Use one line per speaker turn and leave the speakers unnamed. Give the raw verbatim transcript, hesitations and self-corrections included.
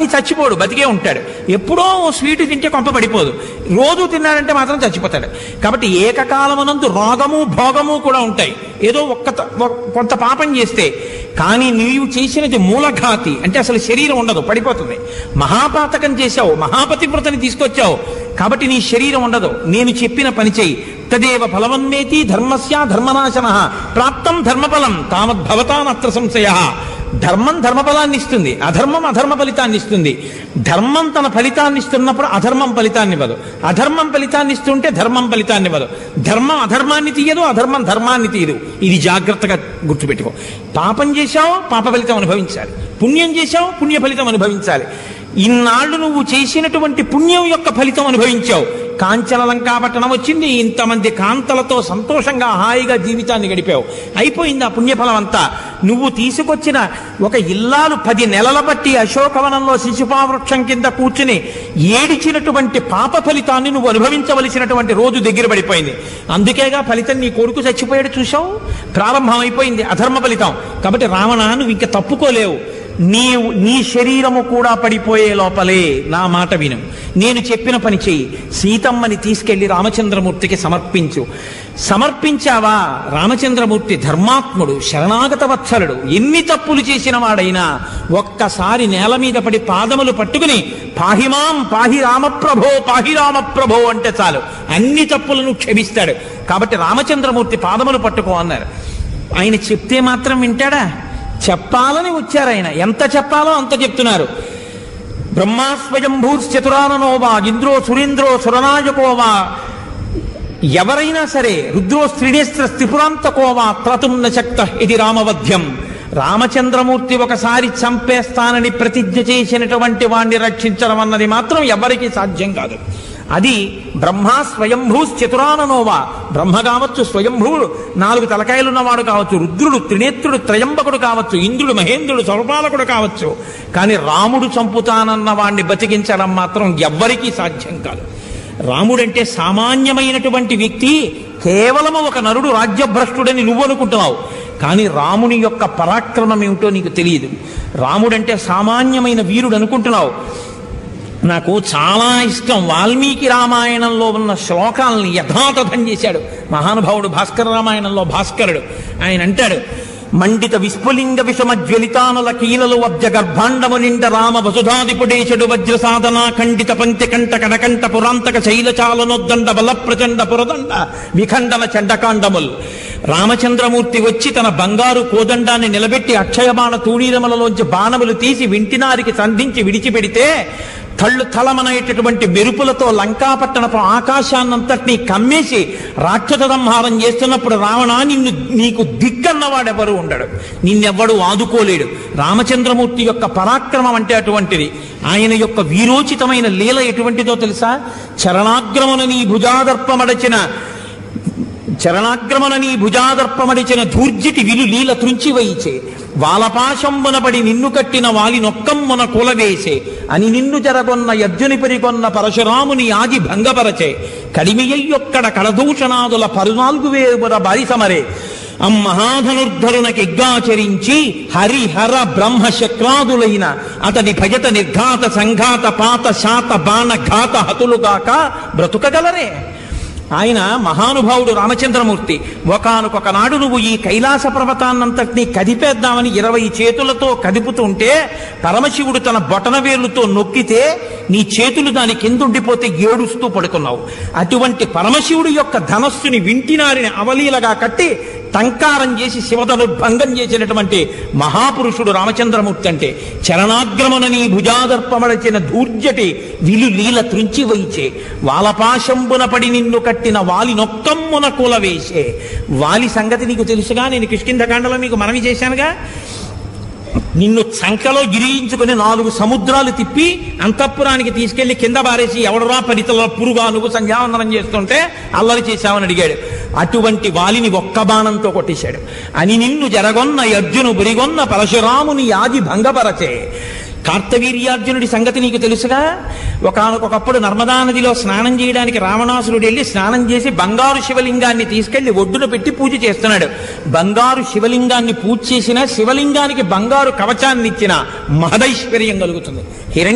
చచ్చిపోడు, బతికే ఉంటాడు. ఎప్పుడో ఓ స్వీటు తింటే కొంప పడిపోదు, రోజు తిన్నాడంటే మాత్రం చచ్చిపోతాడు. కాబట్టి ఏకకాలమునందు రోగము భోగము కూడా ఉంటాయి. ఏదో ఒక్క కొంత పాపం చేస్తే, కానీ నీవు చేసినది మూలఘాతి అంటే అసలు శరీరం ఉండదు, పడిపోతుంది. మహాపాతకం చేశావు, మహాపతివ్రతని తీసుకొచ్చావు, కాబట్టి నీ శరీరం ఉండదు. నేను చెప్పిన పని చెయ్యి. తదేవ ఫలవన్నేతి ధర్మస్య ధర్మనాశన ప్రాప్తం ధర్మఫలం తావద్భవతానత్ర సంశయ. ధర్మం ధర్మఫలాన్ని ఇస్తుంది, అధర్మం అధర్మ ఫలితాన్ని ఇస్తుంది. ధర్మం తన ఫలితాన్ని ఇస్తున్నప్పుడు అధర్మం ఫలితాన్ని ఇవ్వదు, అధర్మం ఫలితాన్ని ఇస్తుంటే ధర్మం ఫలితాన్ని ఇవ్వదు. ధర్మం అధర్మాన్ని తీయదు, అధర్మం ధర్మాన్ని తీయదు. ఇది జాగ్రత్తగా గుర్తుపెట్టుకో. పాపం చేశావు, పాప ఫలితం అనుభవించాలి. పుణ్యం చేశావు, పుణ్య ఫలితం అనుభవించాలి. ఇన్నాళ్ళు నువ్వు చేసినటువంటి పుణ్యం యొక్క ఫలితం అనుభవించావు. కాంచన లంకాపట్టణం వచ్చింది, ఇంతమంది కాంతలతో సంతోషంగా హాయిగా జీవితాన్ని గడిపావు. అయిపోయింది ఆ పుణ్యఫలం అంతా. నువ్వు తీసుకొచ్చిన ఒక ఇల్లాలు పది నెలల బట్టి అశోకవనంలో శిశుపావృక్షం కింద కూర్చుని ఏడిచినటువంటి పాప ఫలితాన్ని నువ్వు అనుభవించవలసినటువంటి రోజు దగ్గర పడిపోయింది. అందుకేగా ఫలితం నీ కొడుకు చచ్చిపోయాడు చూశావు, ప్రారంభం అయిపోయింది అధర్మ ఫలితం. కాబట్టి రావణ నువ్వు ఇంకా తప్పుకోలేవు. నీవు నీ శరీరము కూడా పడిపోయే లోపలే నా మాట విను, నేను చెప్పిన పని చెయ్యి. సీతమ్మని తీసుకెళ్లి రామచంద్రమూర్తికి సమర్పించు. సమర్పించావా? రామచంద్రమూర్తి ధర్మాత్ముడు, శరణాగత వత్సలుడు. ఎన్ని తప్పులు చేసిన వాడైనా ఒక్కసారి నేల మీద పడి పాదములు పట్టుకుని పాహిమాం పాహి రామప్రభో పాహి రామప్రభో అంటే చాలు, అన్ని తప్పులను క్షమిస్తాడు. కాబట్టి రామచంద్రమూర్తి పాదములు పట్టుకో అన్నారు. ఆయన చెప్తే మాత్రం వింటాడా? చెప్పాలని వచ్చారు ఆయన. ఎంత చెప్పాలో అంత చెప్తున్నారు. బ్రహ్మా స్వయంభూశ్చతురాననోవా ఇంద్రో సురేంద్రో సురనాయకోవా, ఎవరైనా సరే రుద్రో స్త్రీనేస్త్ర త్రిపురాంతకోవా త్రతున్న శక్త ఇది రామవధ్యం. రామచంద్రమూర్తి ఒకసారి చంపేస్తానని ప్రతిజ్ఞ చేసినటువంటి వాణ్ణి రక్షించడం అన్నది మాత్రం ఎవరికీ సాధ్యం కాదు. అది బ్రహ్మ స్వయంభూశ్చతురాననోవా, బ్రహ్మ కావచ్చు, స్వయంభూడు నాలుగు తలకాయలున్నవాడు కావచ్చు, రుద్రుడు త్రినేత్రుడు త్రయంబకుడు కావచ్చు, ఇంద్రుడు మహేంద్రుడు సర్వపాలకుడు కావచ్చు. కానీ రాముడు చంపుతానన్న వాణ్ణి బతికించడం మాత్రం ఎవ్వరికీ సాధ్యం కాదు. రాముడంటే సామాన్యమైనటువంటి వ్యక్తి, కేవలము ఒక నరుడు రాజ్యభ్రష్టుడని నువ్వు అనుకుంటున్నావు. కానీ రాముని యొక్క పరాక్రమం ఏమిటో నీకు తెలియదు. రాముడంటే సామాన్యమైన వీరుడు అనుకుంటున్నావు. నాకు చాలా ఇష్టం వాల్మీకి రామాయణంలో ఉన్న శ్లోకాలని యథాతథం చేశాడు మహానుభావుడు భాస్కర రామాయణంలో భాస్కరుడు. ఆయన అంటాడు, మండిత విస్ఫులింగ విషమ జ్వలితానుల కీలలు వబ్జ గర్భాండము నిండ రామ వసుధాదిపుడేశుడు వజ్ర సాధన ఖండిత పంక్తి కంట కడకంట పురాంతక శైలచాలనొద్దండ బల ప్రచండ పురదండ విఖండన చండకాండముల్. రామచంద్రమూర్తి వచ్చి తన బంగారు కోదండాన్ని నిలబెట్టి అక్షయబాణ తూణీరములలోంచి బాణములు తీసి వింటినారికి సంధించి విడిచిపెడితే తళ్ళు తలమనేటటువంటి మెరుపులతో లంకాపట్టణపు ఆకాశాన్నంతటినీ కమ్మేసి రాక్షస సంహారం చేస్తున్నప్పుడు రావణ నిన్ను నీకు దిక్కన్నవాడెవరు ఉండడు, నిన్నెవ్వడు ఆదుకోలేడు. రామచంద్రమూర్తి యొక్క పరాక్రమం అంటే అటువంటిది. ఆయన యొక్క వీరోచితమైన లీల ఎటువంటిదో తెలుసా? చరణాగ్రమున నీ భుజాదర్పమడచిన చరణాగ్రమణ నీ భుజాదర్పమడిచిన ధూర్జిటి విలు లీల త్రుంచి వైచే, వాలపాశంబునపడి నిన్ను కట్టిన వాలి నొక్కమ్మున కులవేసే, అని నిన్ను జరగొన్న యజ్జుని పరికొన్న పరశురాముని ఆది భంగపరచే, కడిమియొక్కడ కడదూషణాదుల పరునాలుగు వేల బారి సమరే, అమ్మహాధనుర్ధరునకిగ్గాచరించి హరిహర బ్రహ్మ శక్రాదులైన అతడి భజత నిర్ఘాత సంఘాత పాత శాత బాణ ఘాత హతులుగాక బ్రతుకగలరే. ఆయన మహానుభావుడు రామచంద్రమూర్తి. ఒకానొక నాడు నువ్వు ఈ కైలాస పర్వతాన్నంతటినీ కదిపేద్దామని ఇరవై చేతులతో కదుపుతుంటే పరమశివుడు తన బొటన వేలుతో నొక్కితే నీ చేతులు దాని కిందుండిపోతే ఏడుస్తూ పడుకున్నావు. అటువంటి పరమశివుడు యొక్క ధనస్సుని వింటినారిని అవలీలగా కట్టి టంకారం చేసి శివధనుర్భంగం చేసినటువంటి మహాపురుషుడు రామచంద్రమూర్తి. అంటే చరణాగ్రమణ నీ భుజాదర్పమడచిన ధూర్జటి విలు లీల త్రుంచి వైచే, వాలపాశంబున పడి నిన్ను కట్టిన వాలి నొక్కమ్మున కూలవేసే. వాలి సంగతి నీకు తెలుసుగా, నేను కిష్కింధకాండలో మీకు మనవి చేశానుగా. నిన్ను చంకలో గిరియించుకుని నాలుగు సముద్రాలు తిప్పి అంతఃపురానికి తీసుకెళ్లి కింద బారేసి ఎవడరా పరితల పురుగా నువ్వు సంధ్యావందనం చేస్తుంటే అల్లరి చేశావని అడిగాడు. అటువంటి వాలిని ఒక్క బాణంతో కొట్టేశాడు. అని నిన్ను జరగొన్న అర్జును బురిగొన్న పరశురాముని ఆది భంగపరచే. కార్తవీర్యార్జునుడి సంగతి నీకు తెలుసుగా. ఒకనొకప్పుడు నర్మదా నదిలో స్నానం చేయడానికి రావణాసురుడు వెళ్ళి స్నానం చేసి బంగారు శివలింగాన్ని తీసుకెళ్లి ఒడ్డున పెట్టి పూజ చేస్తున్నాడు. బంగారు శివలింగాన్ని పూజ చేసిన శివలింగానికి బంగారు కవచాన్ని ఇచ్చిన మహదైశ్వర్యం కలుగుతుంది. హిరణ్య